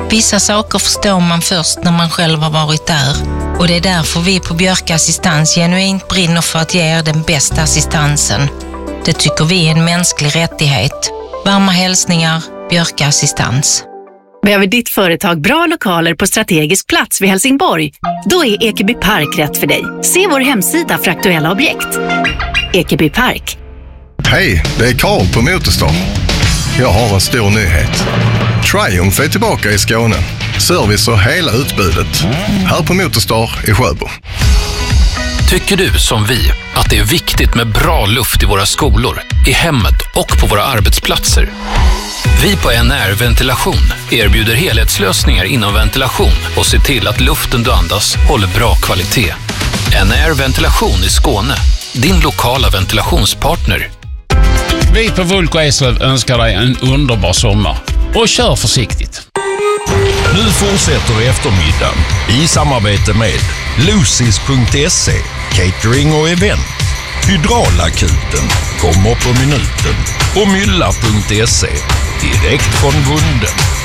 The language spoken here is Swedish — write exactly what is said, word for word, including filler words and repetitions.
Vissa saker förstår man först när man själv har varit där. Och det är därför vi på Björka Assistans genuint brinner för att ge er den bästa assistansen. Det tycker vi är en mänsklig rättighet. Varma hälsningar, Björka Assistans. Behöver ditt företag bra lokaler på strategisk plats vid Helsingborg? Då är Ekeby Park rätt för dig. Se vår hemsida för aktuella objekt. Ekeby Park. Hej, det är Karl på Motorstar. Jag har en stor nyhet. Triumph är tillbaka i Skåne. Service och hela utbudet. Här på Motorstar i Sjöbo. Tycker du som vi att det är viktigt med bra luft i våra skolor, i hemmet och på våra arbetsplatser? Vi på N R Ventilation erbjuder helhetslösningar inom ventilation och ser till att luften du andas håller bra kvalitet. N R Ventilation i Skåne, din lokala ventilationspartner. Vi på Vulko Eslöv önskar dig en underbar sommar. Och kör försiktigt. Nu fortsätter eftermiddagen i samarbete med Lucis punkt se, catering och event. Hydraulakuten kommer på minuten och Mylla punkt se, direkt från bunden.